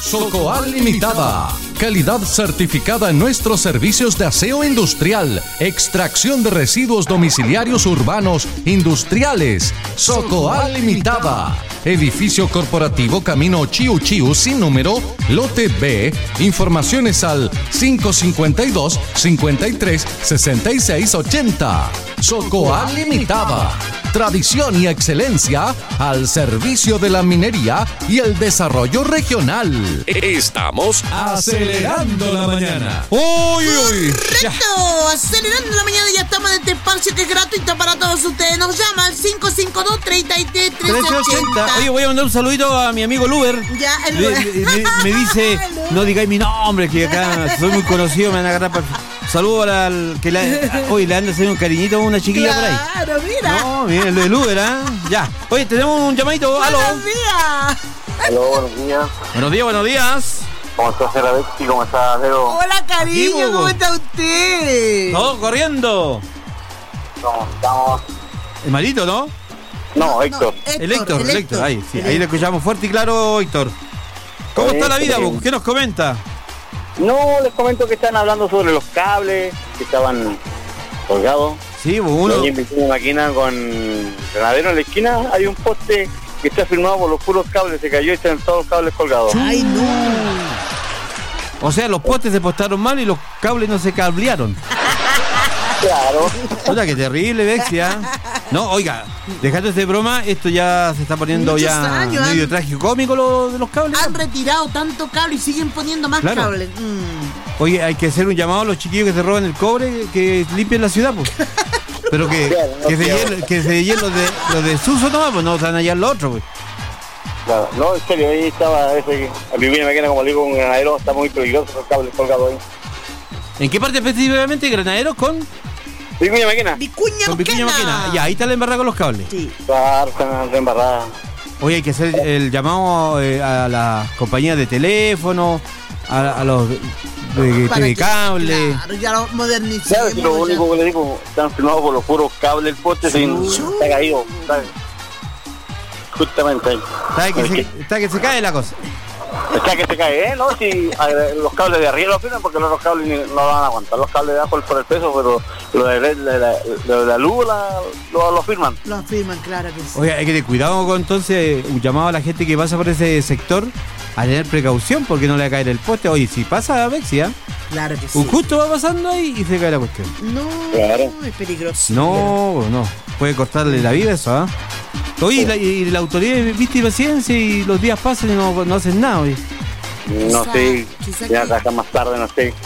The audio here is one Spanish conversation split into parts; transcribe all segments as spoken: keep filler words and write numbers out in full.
Socoal Limitada. Calidad certificada en nuestros servicios de aseo industrial, extracción de residuos domiciliarios urbanos, industriales. Socoal Limitada. Edificio corporativo Camino Chiu Chiu sin número, lote B. Informaciones al cinco cinco dos, cincuenta y tres, sesenta y seis ochenta. Socoal Limitada. Tradición y excelencia al servicio de la minería y el desarrollo regional. Estamos acelerando la mañana. ¡Uy, uy! ¡Correcto! Acelerando la mañana, ya estamos en este espacio que es gratuito para todos ustedes. Nos llama al cinco cinco dos, treinta y tres, trece ochenta. Oye, voy a mandar un saludito a mi amigo Luber. Ya, el me, me, me dice, no digáis mi nombre, que acá soy muy conocido, me van a agarrar para... Saludos al que la, hoy le anda haciendo un cariñito a una chiquilla claro, por ahí. Claro, mira. No, mira, lo del Uber, ¿ah? ¿eh? Ya. Oye, tenemos un llamadito. Buenos Aló. días. Aló, buenos días. Buenos días, buenos días. ¿Cómo está, señora Betsy? ¿Cómo está, Leo? Hola, cariño, Aquí, ¿cómo está usted? Todo corriendo. ¿Cómo estamos? El malito, ¿no? No, Héctor. No, El Héctor, el Héctor. Ahí, sí, El ahí lo escuchamos fuerte y claro, Héctor. ¿Cómo está la vida, vos? ¿Qué nos comenta? No, les comento que están hablando sobre los cables que estaban colgados. Sí, vos, uno... Ahí en mi máquina con Granadero en la esquina hay un poste que está firmado por los puros cables, se cayó y están todos los cables colgados. Ay, no. O sea, los postes se postaron mal y los cables no se cablearon. Claro. Oiga, qué terrible, Bexia. No, oiga, dejando de broma, esto ya se está poniendo Muchos ya años, medio han- trágico cómico lo de los cables. Han retirado tanto cable y siguen poniendo más Claro. cables. Mm. Oye, hay que hacer un llamado a los chiquillos que se roban el cobre, que limpien la ciudad, pues. Pero que, Claro, no, que, se claro. llenen, que se llenen los de, los de Suso nomás, pues no se van a hallar los otros, pues. Claro. No, en serio, ahí estaba ese, a mi máquina, como le digo, un Granadero, está muy peligroso los cables colgados ahí. ¿En qué parte específicamente? ¿Granaderos con, Mi máquina. Vicuña con Vicuña Maquena. Maquena? Ya, ahí está la embarrada con los cables. Sí. Claro, están reembarradas. Oye, hay que hacer el llamado eh, a las compañías de teléfono, a, a los de, de Para T V que- Cable. Claro, ya lo modernicemos. Claro, si lo ya. único que le digo, están firmados por los puros cables, el poste sin, está caído, está justamente ahí. Está que, Es se, que- está que se cae la cosa. Está que se cae, ¿eh? ¿No? Si a ver, los cables de arriba lo firman porque los otros cables ni- no van a aguantar. Los cables de abajo por el peso, pero lo de, la- la, la- lo de la luz la, lo, lo firman. Lo afirman, claro que sí. Oye, hay que tener cuidado con entonces un llamado a la gente que pasa por ese sector a tener precaución porque no le va a caer el poste. Oye, si pasa Bexia, Claro que sí. un justo va pasando ahí y se cae la cuestión. No, Claro. es peligroso. No, no, puede cortarle la vida eso, ¿ah? Oye, y la, y la autoridad viste y paciencia y los días pasan y no, no hacen nada, oye. No Quizá- sé, quizá ya que- trabajar más tarde, no sé.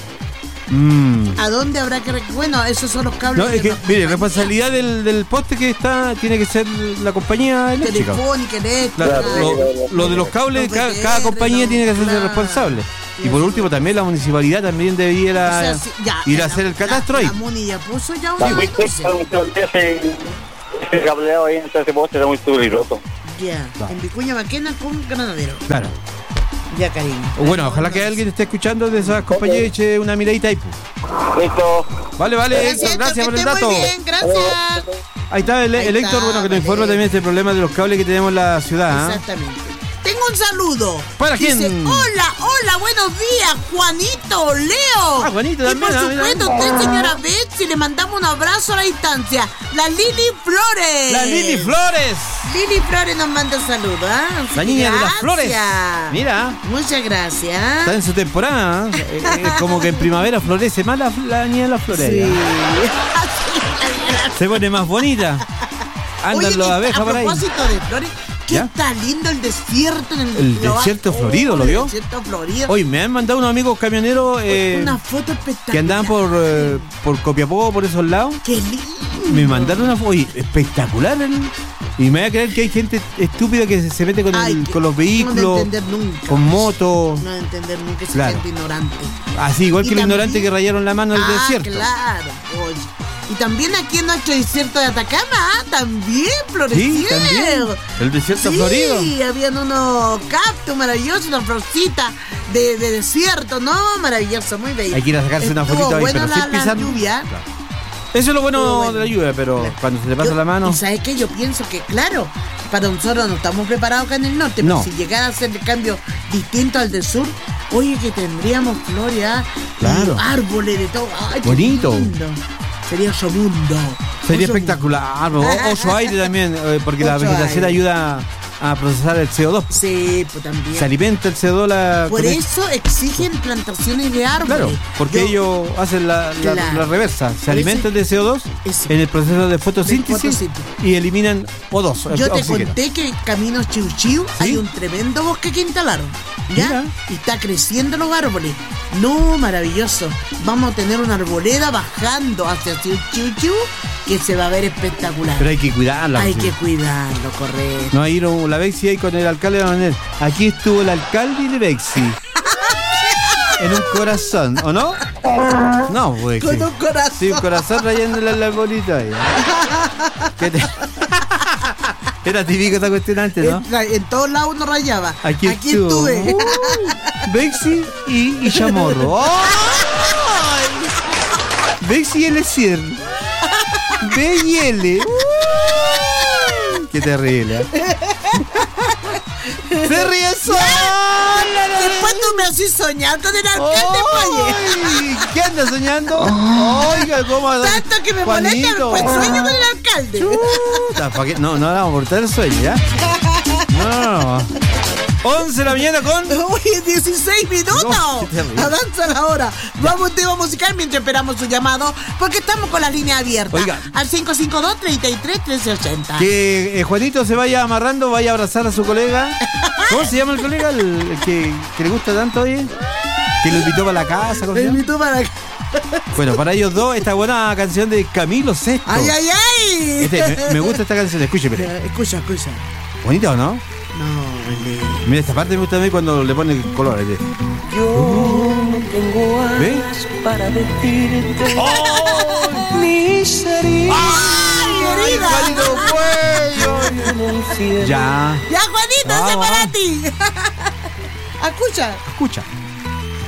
Mm. ¿A dónde habrá que...? rec- Bueno, esos son los cables. No, es que, nos- mire, responsabilidad del, del poste que está, tiene que ser la compañía eléctrica. Telefónica, eléctrica. Claro, Claro, lo, lo de los cables, Los ca- B T R, cada compañía los- tiene que hacerse claro. responsable. Y por último, también la municipalidad también debiera O sea, sí, ya, ir a la- hacer el catastro la, ahí. La Muni ya puso ya un... También ese, ese cableado ahí entre ese poste era muy peligroso. Ya, Claro. en Vicuña Maquena con Granadero. Claro. Ya, cariño. O bueno, ojalá que alguien esté escuchando de esas compañías y eche una miradita ahí. Pues. Listo. Vale, vale, Gracias, Héctor, gracias por que el esté dato. muy bien, gracias. Ahí está el, Ahí el Héctor, está, bueno, que nos informa vale. también este problema de los cables que tenemos en la ciudad. ¿ah? Exactamente. Tengo un saludo. ¿Para Dice, quién? hola, hola, buenos días, Juanito, Leo. Ah, Juanito y también, por ah, mira. supuesto, usted, señora Betsy, le mandamos un abrazo a la distancia. La Lili Flores. La Lili Flores, Lili Flores nos manda saludos, ¿ah? Así la que niña de las gracias. flores. Mira, Muchas gracias. está en su temporada. ¿eh? Eh, Es como que en primavera florece más la, la niña de las flores. Sí. Se pone más bonita. Andan Oye, las que abejas a por ahí. propósito de flores, ¿qué ¿Ya? está lindo el desierto en el, El lo- desierto oh, florido, ¿lo vio? El desierto florido. Hoy me han mandado unos amigos camioneros eh, Una foto espectacular. que andaban por, eh, por Copiapó, por esos lados. Qué lindo. Me mandaron una foto, oye, espectacular. el- y me voy a creer que hay gente estúpida que se, se mete con, el- Ay, que con los No de vehículos, entender nunca. con motos. No de entender nunca esa Claro. gente ignorante. Así, igual Y que los también- ignorantes que rayaron la mano del Ah, desierto. claro. Oye. Y también aquí en nuestro desierto de Atacama, ah, también floreció. Sí, también. El desierto Sí, florido. habían unos cactus maravillosos, una florcita de, de desierto, ¿no? Maravilloso, muy bello. Hay que ir a sacarse una Estuvo fotito ahí, bueno pero la, sin la pisar. lluvia. Claro. Eso es lo bueno, Estuvo bueno. de la lluvia, pero Claro. cuando se te pasa Yo- la mano. Y sabes que yo pienso que, claro, para nosotros no estamos preparados acá en el norte, No. pero si llegara a ser el cambio distinto al del sur, oye, que tendríamos flores, ¿ah? Claro. Y árboles de todo. Ay, qué Bonito. lindo. Sería otro mundo. Sería Otro espectacular. O- Oso aire también, eh, porque la Oso vegetación aire. ayuda a procesar el C O dos. mundo. Sí, pues también. Se alimenta el C O dos. La, Por con el- eso exigen plantaciones de árboles. Claro, porque Yo- ellos hacen la, la- Claro. la reversa. Se Por alimentan de C O dos Eso. en el proceso de fotosíntesis, De fotosíntesis. y eliminan O dos. Yo te oxígeno. conté que Camino Chiu Chiu hay un tremendo bosque que instalaron. ¿Ya? Mira. Y está creciendo los árboles. No, maravilloso. Vamos a tener una arboleda bajando hacia Chiu Chiu Chiu que se va a ver espectacular. Pero hay que cuidarla. Hay sí. que cuidarlo, correcto. No, ahí no, la Bexi ahí con el alcalde de la manera. Aquí estuvo el alcalde de Bexi. En un corazón, ¿o no? No, pues. Con sí. un corazón. Sí, un corazón rayándole la bolita ahí. ¿Qué te- Era típico esta cuestión antes, ¿no? En, en todos lados uno rayaba. Aquí, estuve. Uy, Bexi y, y Chamorro. ¡Ay! Bexi y el Esier. B y L. Uy, qué terrible. ¿eh? ¡Se ríe sola! Después tú me haces soñar con el alcalde, Paye. ¡Ay! ¿Qué anda soñando? Oiga, ¿cómo? Tanto que me molesta el Juanito. pues, sueño con el alcalde. Chuta, ¿pa' qué? No, no vamos a cortar el sueño, ¿ya? No, no, no. once de la mañana con... Oye, dieciséis minutos. No, qué terrible. Avanza la hora. Vamos a un tema musical mientras esperamos su llamado, porque estamos con la línea abierta. Oiga. Al cinco cinco dos, treinta y tres, trece ochenta. Que eh, Juanito se vaya amarrando, vaya a abrazar a su colega. ¿Cómo se llama el colega? El, el que, que le gusta tanto, oye. Que lo invitó para la casa. ¿Cómo se Me llama? invitó para... Bueno, para ellos dos, esta buena canción de Camilo Sesto. ¡Ay, ay, ay! Este, me, me gusta esta canción, escúcheme. Escucha, escucha. ¿Bonita o no? No, vale. Mira, esta parte me gusta a mí cuando le pone color. ¿eh? Yo no tengo ¿Ve? alas para decirte mis heridas ¡Ay, querida! Juanito, cuello. en el cielo. Ya, Ya, Juanito, ese Vamos. para ti. Escucha. escucha.